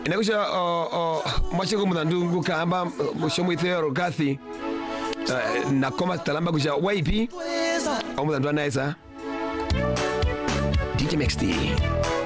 inakusha machiko mudandungu kamba mushomu ithero gathi na koma talamba kusha waipi au mudandua naisa DJ Max D.